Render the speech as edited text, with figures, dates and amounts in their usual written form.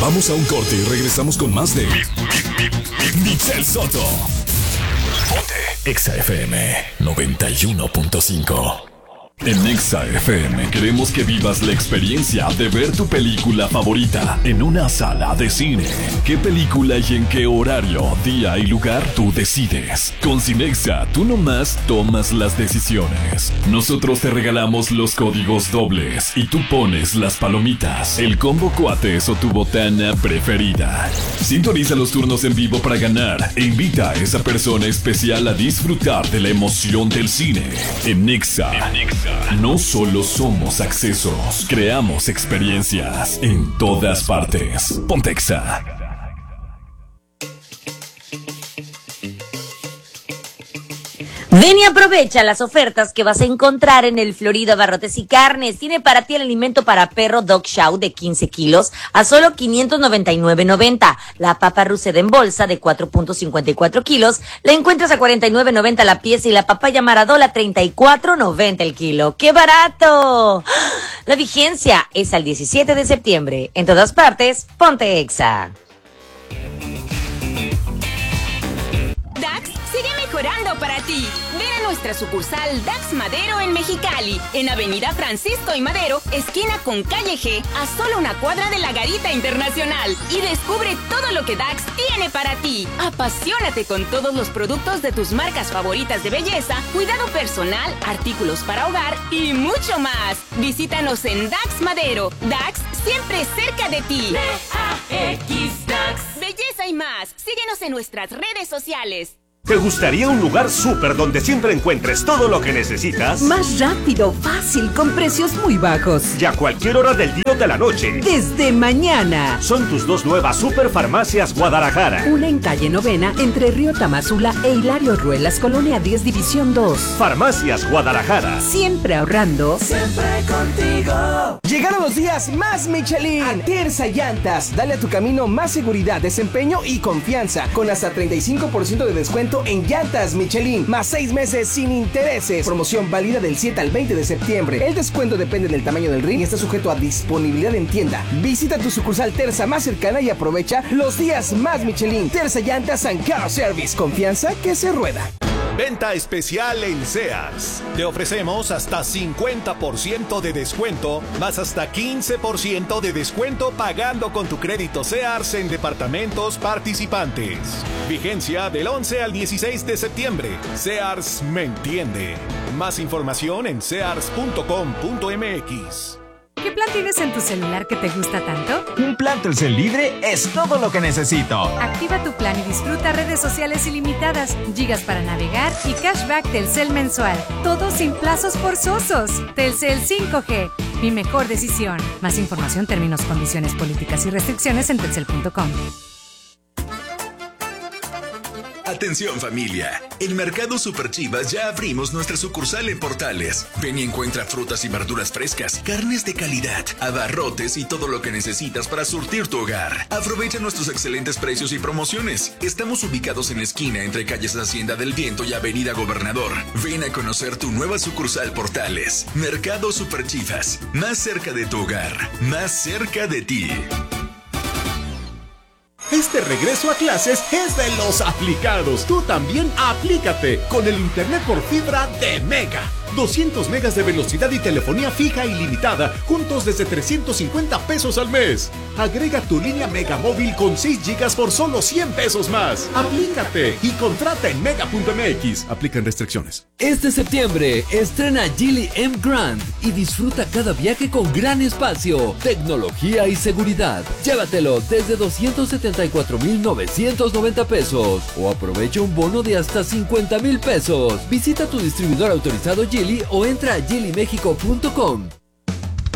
Vamos a un corte y regresamos con más de Michelle Soto. Ponte Exa FM 91.5. En Exa FM queremos que vivas la experiencia de ver tu película favorita en una sala de cine. ¿Qué película y en qué horario, día y lugar? Tú decides. Con Cinexa, tú nomás tomas las decisiones. Nosotros te regalamos los códigos dobles y tú pones las palomitas, el combo cuates o tu botana preferida. Sintoniza los turnos en vivo para ganar e invita a esa persona especial a disfrutar de la emoción del cine. En Exa. No solo somos accesos, creamos experiencias en todas partes. Ponte Exa. Ven y aprovecha las ofertas que vas a encontrar en el Florido Abarrotes y Carnes. Tiene para ti el alimento para perro Dog Chow de 15 kilos a solo $599.90. La papa Russet en bolsa de 4.54 kilos la encuentras a $49.90 la pieza y la papaya Maradol a $34.90 el kilo. ¡Qué barato! La vigencia es al 17 de septiembre. En todas partes, ponte Exa. Dax sigue mejorando para ti. Ven a nuestra sucursal Dax Madero en Mexicali, en Avenida Francisco y Madero, esquina con Calle G, a solo una cuadra de la Garita Internacional. Y descubre todo lo que Dax tiene para ti. Apasionate con todos los productos de tus marcas favoritas de belleza, cuidado personal, artículos para hogar y mucho más. Visítanos en Dax Madero. Dax siempre cerca de ti. D-A-X Dax. Belleza y más. Síguenos en nuestras redes sociales. ¿Te gustaría un lugar súper donde siempre encuentres todo lo que necesitas? Más rápido, fácil, con precios muy bajos. Y a cualquier hora del día o de la noche. Desde mañana. Son tus dos nuevas Superfarmacias Guadalajara. Una en calle Novena, entre Río Tamazula e Hilario Ruelas, Colonia 10, División 2. Farmacias Guadalajara. Siempre ahorrando. Siempre contigo. Llegaron los días más Michelin. A Terza Llantas. Dale a tu camino más seguridad, desempeño y confianza. Con hasta 35% de descuento en llantas Michelin, más 6 meses sin intereses. Promoción válida del 7 al 20 de septiembre. El descuento depende del tamaño del ring y está sujeto a disponibilidad en tienda. Visita tu sucursal Terza más cercana y aprovecha los días más Michelin. Terza Llantas and Car Service. Confianza que se rueda. Venta especial en Sears. Te ofrecemos hasta 50% de descuento, más hasta 15% de descuento pagando con tu crédito Sears en departamentos participantes. Vigencia del 11 al 16 de septiembre. Sears me entiende. Más información en sears.com.mx. ¿Qué plan tienes en tu celular que te gusta tanto? Un plan Telcel Libre es todo lo que necesito. Activa tu plan y disfruta redes sociales ilimitadas, gigas para navegar y cashback Telcel mensual. Todo sin plazos forzosos. Telcel 5G, mi mejor decisión. Más información, términos, condiciones, políticas y restricciones en telcel.com. Atención familia, en Mercado Super Chivas ya abrimos nuestra sucursal en Portales. Ven y encuentra frutas y verduras frescas, carnes de calidad, abarrotes y todo lo que necesitas para surtir tu hogar. Aprovecha nuestros excelentes precios y promociones. Estamos ubicados en la esquina entre calles Hacienda del Viento y Avenida Gobernador. Ven a conocer tu nueva sucursal Portales. Mercado Super Chivas, más cerca de tu hogar, más cerca de ti. Este regreso a clases es de los aplicados. Tú también aplícate con el internet por fibra de Mega. 200 megas de velocidad y telefonía fija ilimitada, juntos desde 350 pesos al mes. Agrega tu línea Mega Móvil con 6 gigas por solo 100 pesos más. Aplícate y contrata en mega.mx. Aplican restricciones. Este septiembre estrena Geely M Grand y disfruta cada viaje con gran espacio, tecnología y seguridad. Llévatelo desde 274,990 pesos o aprovecha un bono de hasta 50,000 pesos. Visita tu distribuidor autorizado Geely o entra a geelymexico.com.